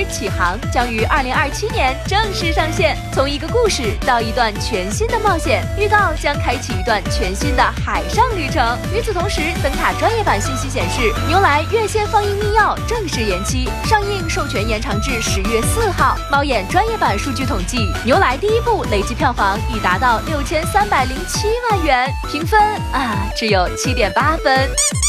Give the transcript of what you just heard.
启航将于2027年正式上线。从一个故事到一段全新的冒险，预告将开启一段全新的海上旅程。与此同时，灯塔专业版信息显示，牛来院线放映密钥正式延期，上映授权延长至10月4号。猫眼专业版数据统计，牛来第一部累计票房已达到6307万元，评分只有7.8分。